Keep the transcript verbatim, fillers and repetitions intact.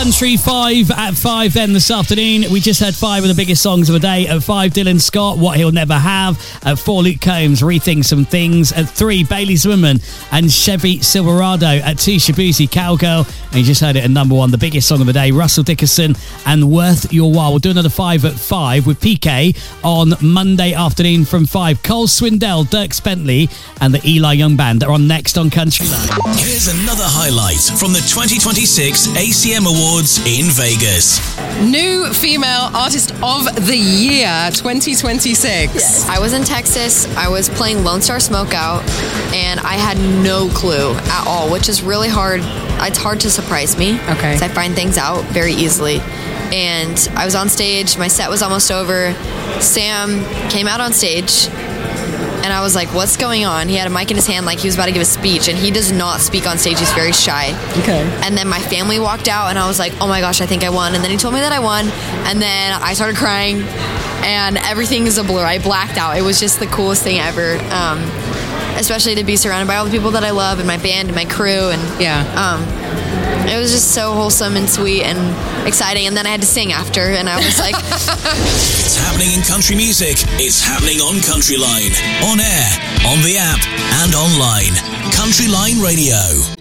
Country five at five then this afternoon. We just had five of the biggest songs of the day. At five, Dylan Scott, What He'll Never Have. At four, Luke Combs, Rethink Some Things. At three, Bailey Zimmerman and Chevy Silverado. At two, Shabuzi, Cowgirl. And you just heard it at number one, the biggest song of the day, Russell Dickerson and Worth Your While. We'll do another five at five with P K on Monday afternoon from five. Cole Swindell, Dirk Bentley and the Eli Young Band are on next on Country Line. Here's another highlight from the twenty twenty-six A C M Awards in Vegas. New Female Artist of the Year twenty twenty-six. Yes. I was in Texas. I was playing Lone Star Smokeout, and I had no clue at all, which is really hard. It's hard to surprise me. Okay. Because I find things out very easily. And I was on stage. My set was almost over. Sam came out on stage. And I was like, what's going on? He had a mic in his hand like he was about to give a speech, and he does not speak on stage. He's very shy. Okay. And then my family walked out, and I was like, oh my gosh, I think I won. And then he told me that I won, and then I started crying, and everything is a blur. I blacked out. It was just the coolest thing ever, um, especially to be surrounded by all the people that I love and my band and my crew. And yeah. Um, it was just so wholesome and sweet and exciting. And then I had to sing after, and I was like... It's happening in country music. It's happening on Country Line. On air, on the app, and online. Country Line Radio.